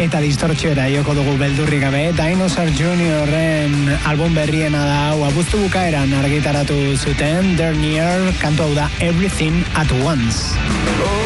eta distortziora joko dugu beldurrik gabe. Dinosaur Juniorren album berriena da hau, abuztu bukaeran argitaratu zuten, They're Near, kantu hau da Everything at Once.